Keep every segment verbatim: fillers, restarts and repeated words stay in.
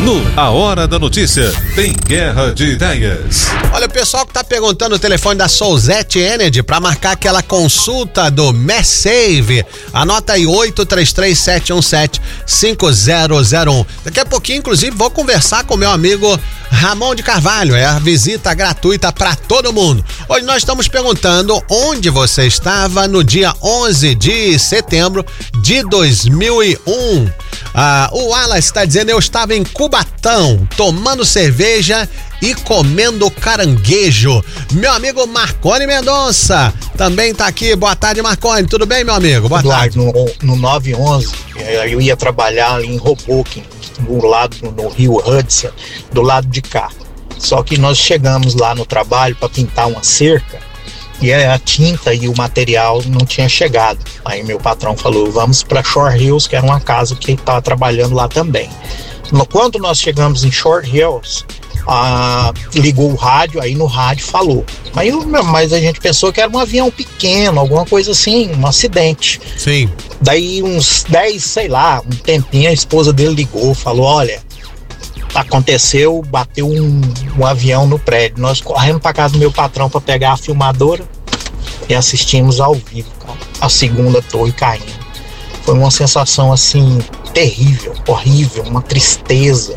No A Hora da Notícia, tem Guerra de Ideias. Olha, o pessoal que tá perguntando o telefone da Souzete Energy para marcar aquela consulta do MesSave, anota aí oito três três sete um sete cinco zero zero um. Daqui a pouquinho, inclusive, vou conversar com meu amigo Ramon de Carvalho, é a visita gratuita para todo mundo. Hoje nós estamos perguntando onde você estava no dia onze de setembro de dois mil e um. Ah, o Wallace está dizendo: eu estava em Cubatão, tomando cerveja e comendo caranguejo. Meu amigo Marconi Mendonça também tá aqui. Boa tarde, Marconi. Tudo bem, meu amigo? Boa Eduardo, tarde. No, no nove onze, eu ia trabalhar ali em Hoboken, no lado, no rio Hudson, do lado de cá. Só que nós chegamos lá no trabalho para pintar uma cerca e a tinta e o material não tinha chegado. Aí meu patrão falou: vamos para Short Hills, que era uma casa que ele estava trabalhando lá também. Quando nós chegamos em Short Hills, ah, ligou o rádio, aí no rádio falou. Aí, mas a gente pensou que era um avião pequeno, alguma coisa assim, um acidente. Sim. Daí uns dez, sei lá, um tempinho, a esposa dele ligou, falou: olha, aconteceu, bateu um, um avião no prédio. Nós corremos para casa do meu patrão para pegar a filmadora e assistimos ao vivo, cara, a segunda torre caindo. Foi uma sensação assim terrível, horrível, uma tristeza,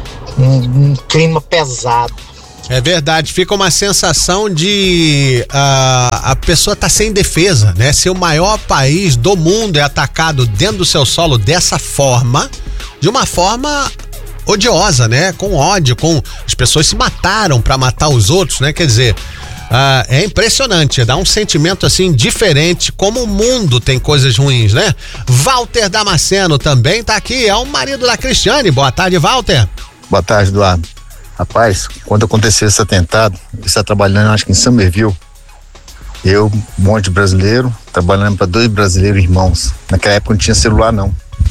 um, um clima pesado. É verdade, fica uma sensação de uh, a pessoa tá sem defesa, né? Se o maior país do mundo é atacado dentro do seu solo dessa forma, de uma forma odiosa, né? Com ódio, com as pessoas se mataram para matar os outros, né? Quer dizer, uh, é impressionante, dá um sentimento assim diferente, como o mundo tem coisas ruins, né? Walter Damasceno também tá aqui, é o marido da Cristiane. Boa tarde, Walter. Boa tarde, Eduardo. Rapaz, quando aconteceu esse atentado, eu estava trabalhando, acho que em Somerville. Eu, um monte de brasileiro, trabalhando para dois brasileiros irmãos. Naquela época não tinha celular, não.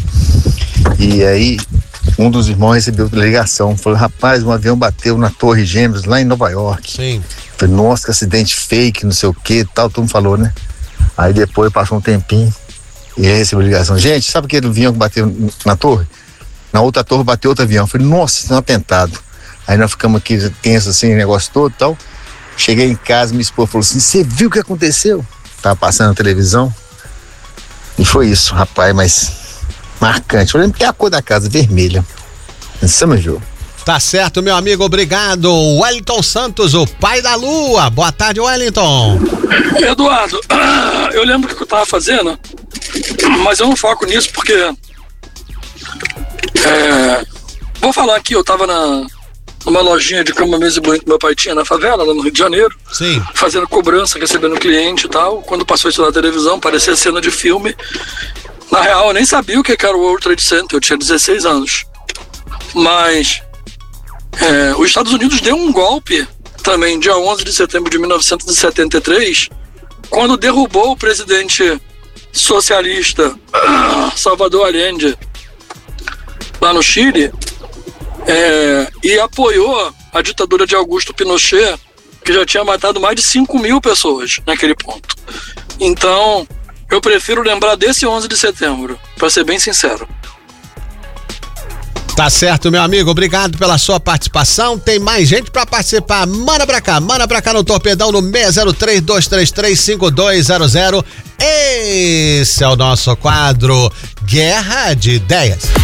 E aí, um dos irmãos recebeu ligação, falou: rapaz, um avião bateu na Torre Gêmeos lá em Nova York. Sim. Falei: nossa, que acidente fake, não sei o que, tal, todo mundo falou, né? Aí depois passou um tempinho e ele recebeu ligação: gente, sabe aquele avião que bateu na torre? Na outra torre bateu outro avião. Falei: nossa, isso é um atentado. Aí nós ficamos aqui tenso assim, negócio todo e tal. Cheguei em casa, minha esposa falou assim: você viu o que aconteceu? Tava passando na televisão. E foi isso, rapaz, mas marcante. Eu lembro que é a cor da casa, vermelha. Isso me viu. Tá certo, meu amigo, obrigado. Wellington Santos, o pai da lua. Boa tarde, Wellington. Eduardo, eu lembro o que eu tava fazendo, mas eu não foco nisso porque é, vou falar aqui, eu tava na numa lojinha de cama, mesa e banho que meu pai tinha na favela, lá no Rio de Janeiro. Sim. Fazendo cobrança, recebendo cliente e tal. Quando passou isso na televisão, parecia cena de filme. Na real, eu nem sabia o que era o World Trade Center, eu tinha dezesseis anos. Mas é, os Estados Unidos deu um golpe também, dia onze de setembro de mil novecentos e setenta e três, quando derrubou o presidente socialista Salvador Allende lá no Chile. É, e apoiou a ditadura de Augusto Pinochet, que já tinha matado mais de cinco mil pessoas naquele ponto. Então, eu prefiro lembrar desse onze de setembro, para ser bem sincero. Tá certo, meu amigo, obrigado pela sua participação. Tem mais gente pra participar. Manda pra cá, manda pra cá no Torpedão no seis zero três, dois três três, cinco dois zero zero. Esse é o nosso quadro Guerra de Ideias.